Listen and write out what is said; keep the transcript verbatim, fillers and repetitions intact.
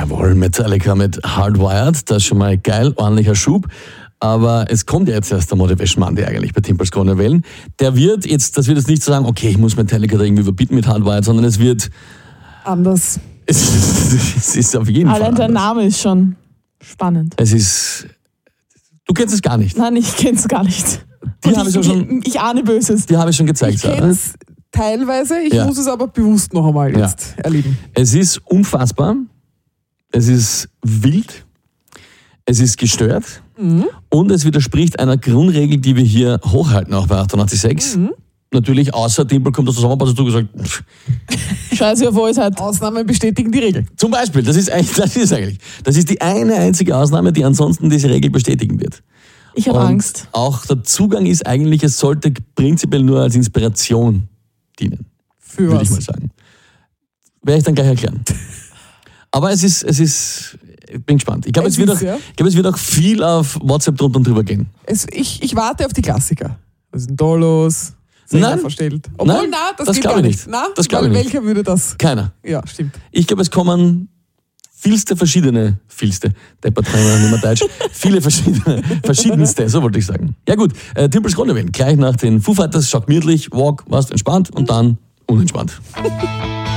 Jawohl, Metallica mit Hardwired, das ist schon mal geil, ordentlicher Schub. Aber es kommt ja jetzt erst der Motivation Monday eigentlich bei Timpels Krone Wellen. Der wird jetzt, das wird jetzt nicht so sagen, okay, ich muss Metallica da irgendwie überbieten mit Hardwired, sondern es wird... Anders. Es, es ist auf jeden Allein Fall der anders. Name ist schon spannend. Es ist... Du kennst es gar nicht. Nein, ich kenn's gar nicht. Die Und habe ich ich, ja schon- ich, ich ahne Böses. Die habe ich schon gezeigt. Ich Sarah. kenn's teilweise, ich Ja. muss es aber bewusst noch einmal Ja. jetzt erleben. Es ist unfassbar. Es ist wild. Es ist gestört. Mhm. Und es widerspricht einer Grundregel, die wir hier hochhalten, auch bei achtundachtzig Komma sechs. Mhm. Natürlich, außer Timpel kommt aus der Sommerpause, hast du gesagt, pff, Scheiße auf Weisheit. Ausnahmen bestätigen die Regel. zum Beispiel, das ist eigentlich, das ist eigentlich, das ist die eine einzige Ausnahme, die ansonsten diese Regel bestätigen wird. Ich habe Und Angst. auch der Zugang ist eigentlich, es sollte prinzipiell nur als Inspiration dienen, Für würde ich was? mal sagen. Werde ich dann gleich erklären. Aber es ist, es ist, ich bin gespannt. Ich glaube, Es es, wird ist, auch, ja. ich glaube, es wird auch viel auf WhatsApp drunter und drüber gehen. Es, ich, ich warte auf die Klassiker. Was ist denn da los? Sänger Nein. verstellt. Obwohl, Nein, na, das, das geht glaube gar ich nicht. nicht. Na, Das glaube weil ich nicht. welcher würde das? Keiner. Ja, stimmt. Ich glaube, es kommen vielste verschiedene, vielste, deppert nicht mehr Deutsch, viele verschiedene, verschiedenste, so wollte ich sagen. Ja gut, äh, Timpels Krone Wellen, gleich nach den Foo Fighters, schaut gemütlich, walk, warst entspannt und dann unentspannt.